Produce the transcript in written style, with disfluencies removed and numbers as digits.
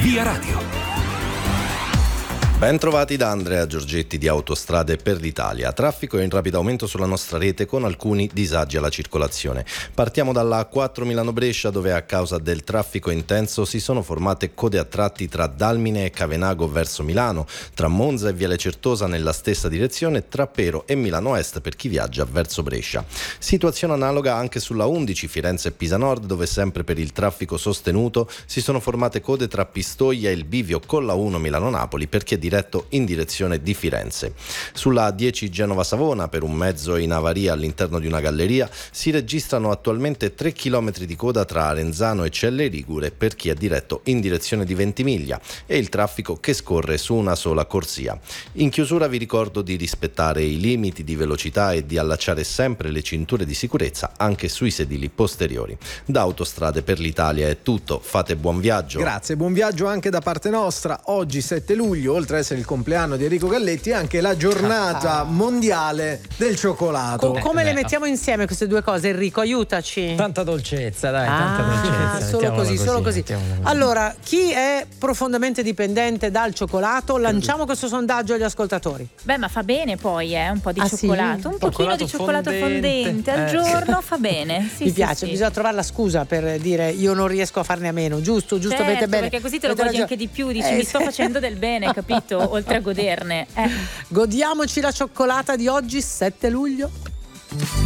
Via Radio. Ben trovati da Andrea Giorgetti di Autostrade per l'Italia. Traffico in rapido aumento sulla nostra rete con alcuni disagi alla circolazione. Partiamo dalla A4 Milano-Brescia, dove a causa del traffico intenso si sono formate code a tratti tra Dalmine e Cavenago verso Milano, tra Monza e Viale Certosa nella stessa direzione, tra Pero e Milano Est per chi viaggia verso Brescia. Situazione analoga anche sulla 11 Firenze e Pisa Nord, dove sempre per il traffico sostenuto si sono formate code tra Pistoia e il bivio con la 1 Milano-Napoli per chi è diretto in direzione di Firenze. Sulla A10 Genova-Savona, per un mezzo in avaria all'interno di una galleria, si registrano attualmente 3 km di coda tra Arenzano e Celle Ligure per chi è diretto in direzione di Ventimiglia e il traffico che scorre su una sola corsia. In chiusura vi ricordo di rispettare i limiti di velocità e di allacciare sempre le cinture di sicurezza anche sui sedili posteriori. Da Autostrade per l'Italia è tutto, fate buon viaggio. Grazie, buon viaggio anche da parte nostra. Oggi 7 luglio, oltre ad essere il compleanno di Enrico Galletti, è anche la giornata mondiale del cioccolato. Come le mettiamo insieme queste due cose, Enrico? Aiutaci. Tanta dolcezza, dai, tanta dolcezza. Solo così. Allora, chi è profondamente dipendente dal cioccolato? Lanciamo questo sondaggio agli ascoltatori. Beh, ma fa bene poi, un po' di cioccolato, sì? un pochino di cioccolato fondente al giorno fa bene. Sì, mi piace, bisogna trovare la scusa per dire io non riesco a farne a meno, giusto, certo, avete bene. Perché così te lo godi anche di più, dici mi sto facendo del bene, capito? Oltre a goderne. Godiamoci la cioccolata di oggi, 7 luglio.